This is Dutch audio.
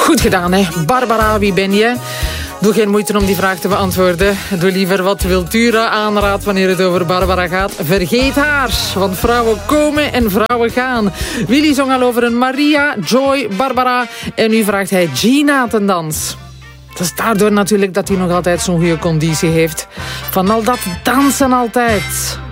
Goed gedaan, hè. Barbara, wie ben je? Doe geen moeite om die vraag te beantwoorden. Doe liever wat Wiltura aanraadt wanneer het over Barbara gaat. Vergeet haar, want vrouwen komen en vrouwen gaan. Willy zong al over een Maria, Joy, Barbara. En nu vraagt hij Gina ten dans. Dat is daardoor natuurlijk dat hij nog altijd zo'n goede conditie heeft. Van al dat dansen altijd.